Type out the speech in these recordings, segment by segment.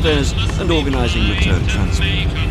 fares and organising return transport.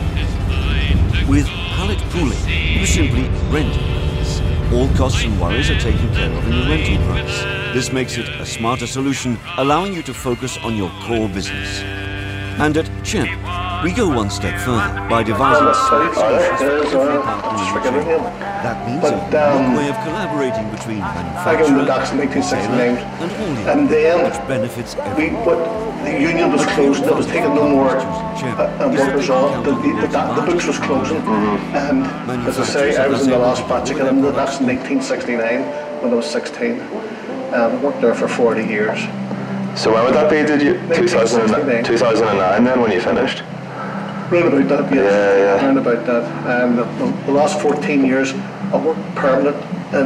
With pallet pooling, you simply rent pallets. All costs and worries are taken care of in the rental price. This makes it a smarter solution, allowing you to focus on your core business. And at CHEP, we go one step further by devising solutions for every partner in the chain. That means a unique way of collaborating between manufacturer, retailer, and haulier, and then which benefits everyone. the union was closed, there was taking no more workers on, the books was closing, and as I say, I was in the last batch again, that's in 1969 when I was 16, and I worked there for 40 years. So when would that be? Did you 2009 then when you finished? Round about that, yes. Yeah. Round about that. And the last 14 years I worked permanent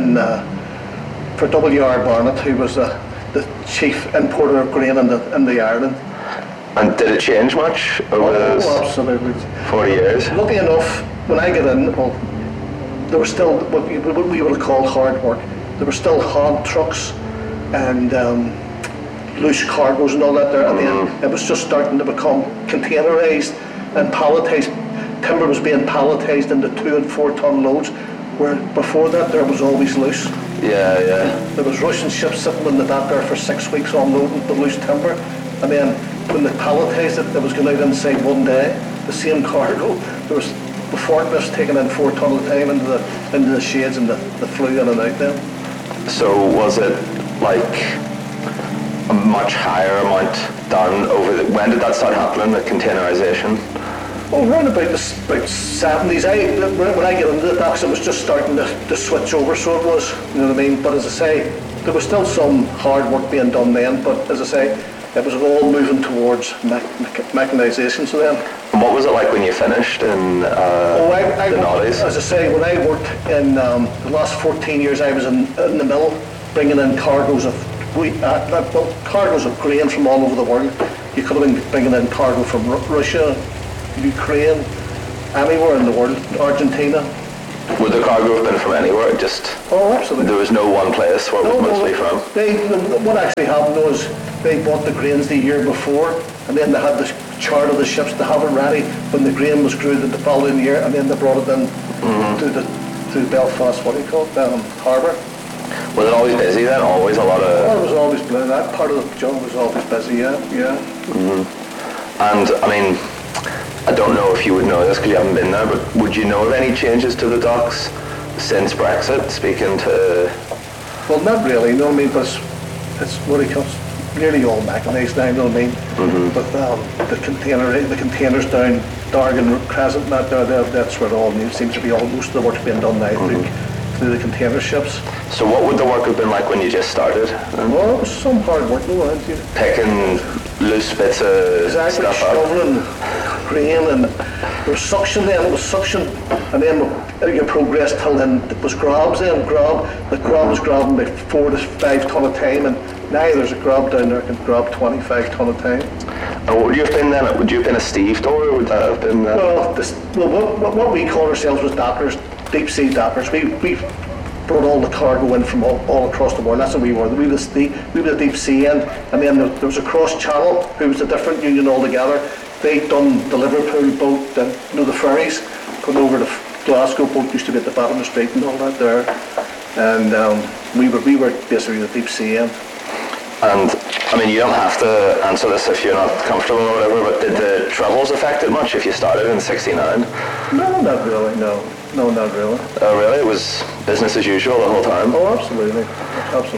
for W.R. Barnett, who was the chief importer of grain in the Ireland. And did it change much over those absolutely 40 years? Lucky enough, when I got in, there was still what we would have called hard work. There were still hand trucks and loose cargoes and all that there, and then it was just starting to become containerised and palletised. Timber was being palletised into 2 and 4 ton loads, where before that there was always loose. Yeah. There was Russian ships sitting in the dock there for 6 weeks unloading the loose timber, and then when they palletised it, it was going out inside one day, the same cargo. There was the forklifts taking in 4 ton at a time into the shades, and the flew in and out then. So was it like a much higher amount done when did that start happening, the containerisation? Well, around about the 70s, when I get into the docks, it was just starting to switch over, so it was, you know what I mean? But as I say, there was still some hard work being done then, but as I say, it was all moving towards mechanisation, so then. And what was it like when you finished in the Nollies? As I say, when I worked in the last 14 years, I was in the mill, bringing in cargoes of cargoes of grain from all over the world. You could have been bringing in cargo from Russia, Ukraine, anywhere in the world, Argentina. Would the cargo have been from anywhere? Absolutely. There was no one place where it was mostly from? What actually happened was they bought the grains the year before, and then they had the chart of the ships to have it ready when the grain was crewed the following year, and then they brought it in to Belfast, harbour. Was it always busy then? Always a lot of... It was always busy. That part of the job was always busy, yeah. And, I mean, I don't know if you would know this because you haven't been there, but would you know of any changes to the docks since Brexit, speaking to... Well, not really, you know what I mean, but it's what it comes, nearly all mechanised now, you know what I mean? But the containers down Dargan Crescent, that's where it all seems to be most of the work's being done now through the container ships. So what would the work have been like when you just started? Well, it was some hard work, wasn't it? Picking loose bits of stuff up. Shoveling grain, and there was suction then, it was suction, and then you progressed till then it was grabs then, the grab was grabbing by 4 to 5 ton a time, and now there's a grab down there that can grab 25 ton a time. And what would you have been then? Would you have been a stevedore, or would that have been... What we called ourselves was dockers, deep sea dockers. We brought all the cargo in from all across the world. That's what we were. We were the deep sea end, and then there was a cross channel who was a different union altogether. They'd done the Liverpool boat, and the ferries going over the Glasgow boat used to be at the bottom of the street and all that there, and we were basically the deep sea end. And I mean, you don't have to answer this if you're not comfortable or whatever, but did the Troubles affect it much if you started in '69? No, not really. No, not really. Oh, really? It was business as usual the whole time? Oh, absolutely.